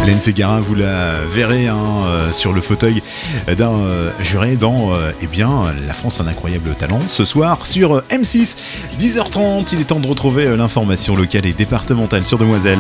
Hélène Ségara, vous la verrez sur le fauteuil d'un juré dans La France a un incroyable talent ce soir sur M6. 10h30, il est temps de retrouver l'information locale et départementale sur Demoiselle.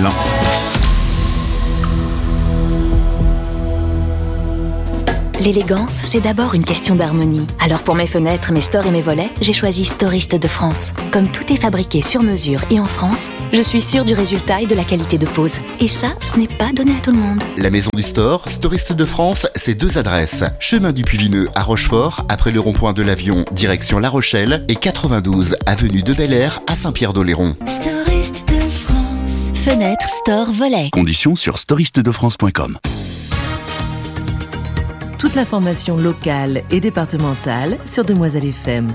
L'élégance, c'est d'abord une question d'harmonie. Alors pour mes fenêtres, mes stores et mes volets, j'ai choisi Storiste de France. Comme tout est fabriqué sur mesure et en France, je suis sûre du résultat et de la qualité de pose. Et ça, ce n'est pas donné à tout le monde. La maison du store, Storiste de France, c'est 2 adresses. Chemin du Puy-Vineux à Rochefort, après le rond-point de l'Avion, direction La Rochelle, et 92 avenue de Bel-Air à Saint-Pierre-d'Oléron. Storiste de France. Fenêtre, store, volet. Conditions sur storistedefrance.com. Toute l'information locale et départementale sur Demoiselle FM.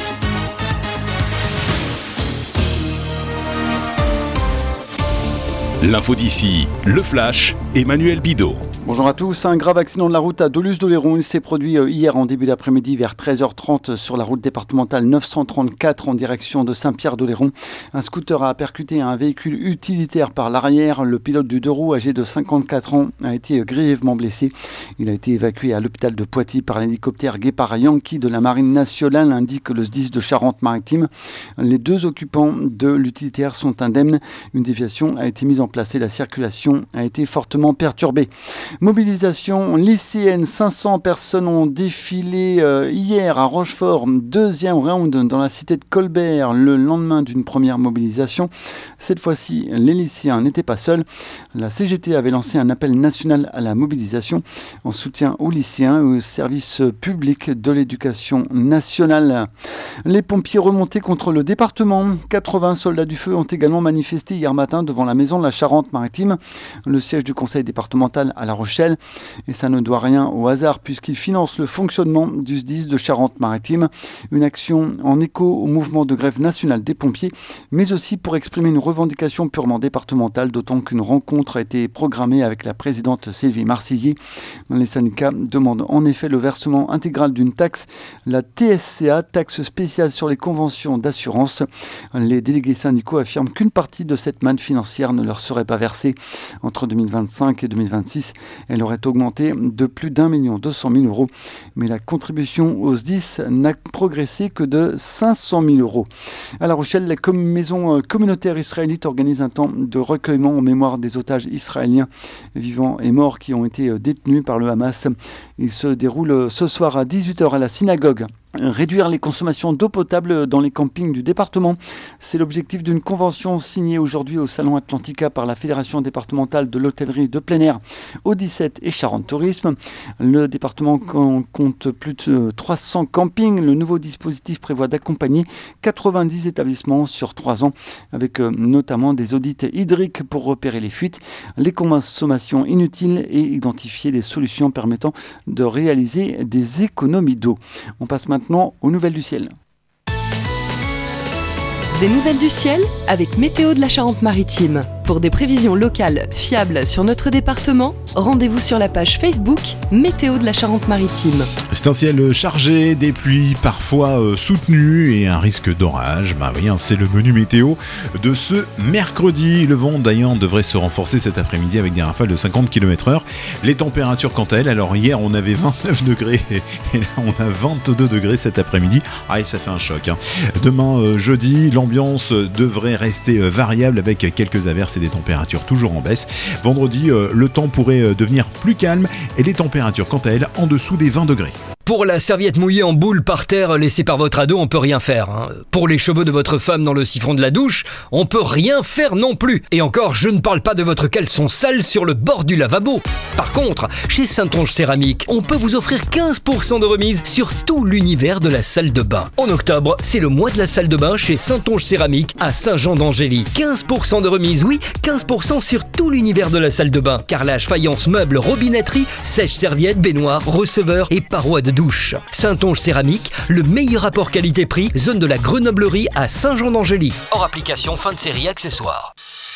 L'info d'ici, le flash, Emmanuel Bidot. Bonjour à tous. Un grave accident de la route à Doluze-d'Oléron. Il s'est produit hier en début d'après-midi vers 13h30 sur la route départementale 934 en direction de Saint-Pierre-d'Oléron. Un scooter a percuté un véhicule utilitaire par l'arrière. Le pilote du 2 roues, âgé de 54 ans, a été grièvement blessé. Il a été évacué à l'hôpital de Poitiers par l'hélicoptère Guépard Yankee de la Marine nationale, indique le SDIS de Charente-Maritime. Les 2 occupants de l'utilitaire sont indemnes. Une déviation a été mise en place et la circulation a été fortement perturbée. Mobilisation lycéenne, 500 personnes ont défilé hier à Rochefort, 2e round dans la cité de Colbert, le lendemain d'une première mobilisation. Cette fois-ci, les lycéens n'étaient pas seuls. La CGT avait lancé un appel national à la mobilisation en soutien aux lycéens et aux services publics de l'éducation nationale. Les pompiers remontés contre le département. 80 soldats du feu ont également manifesté hier matin devant la maison de la Charente-Maritime, le siège du conseil départemental à La Rochelle. Et ça ne doit rien au hasard puisqu'il finance le fonctionnement du SDIS de Charente-Maritime. Une action en écho au mouvement de grève nationale des pompiers, mais aussi pour exprimer une revendication purement départementale, d'autant qu'une rencontre a été programmée avec la présidente Sylvie Marcillier. Les syndicats demandent en effet le versement intégral d'une taxe, la TSCA, taxe spéciale sur les conventions d'assurance. Les délégués syndicaux affirment qu'une partie de cette manne financière ne leur serait pas versée. Entre 2025 et 2026, elle aurait augmenté de plus d'1 200 000 €. Mais la contribution au SDIS n'a progressé que de 500 000 €. À La Rochelle, la maison communautaire israélite organise un temps de recueillement en mémoire des otages israéliens vivants et morts qui ont été détenus par le Hamas. Il se déroule ce soir à 18h à la synagogue. Réduire les consommations d'eau potable dans les campings du département. C'est l'objectif d'une convention signée aujourd'hui au Salon Atlantica par la Fédération départementale de l'hôtellerie de plein air, Odyssette et Charente Tourisme. Le département compte plus de 300 campings. Le nouveau dispositif prévoit d'accompagner 90 établissements sur 3 ans, avec notamment des audits hydriques pour repérer les fuites, les consommations inutiles et identifier des solutions permettant de réaliser des économies d'eau. On passe maintenant aux nouvelles du ciel. Des nouvelles du ciel avec Météo de la Charente-Maritime. Pour des prévisions locales fiables sur notre département, rendez-vous sur la page Facebook Météo de la Charente-Maritime. C'est un ciel chargé, des pluies parfois soutenues et un risque d'orage. C'est le menu météo de ce mercredi. Le vent d'ailleurs devrait se renforcer cet après-midi avec des rafales de 50 km/h. Les températures quant à elles, alors hier on avait 29 degrés et là on a 22 degrés cet après-midi. Ça fait un choc. Demain jeudi, l'ambiance devrait rester variable avec quelques averses et des températures toujours en baisse. Vendredi, le temps pourrait devenir plus calme et les températures quant à elles en dessous des 20 degrés. Pour la serviette mouillée en boule par terre laissée par votre ado, on peut rien faire. Pour les cheveux de votre femme dans le siphon de la douche, on peut rien faire non plus. Et encore, je ne parle pas de votre caleçon sale sur le bord du lavabo. Par contre, chez Saintonge Céramique, on peut vous offrir 15% de remise sur tout l'univers de la salle de bain. En octobre, c'est le mois de la salle de bain chez Saintonge Céramique à Saint-Jean-d'Angély. 15% de remise, oui, 15% sur tout l'univers de la salle de bain. Carrelage, faïence, meubles, robinetterie, sèche-serviettes, baignoires, receveurs et parois de douche. Saintonge Céramique, le meilleur rapport qualité-prix, zone de la Grenoblerie à Saint-Jean-d'Angély. Hors application, fin de série, accessoires.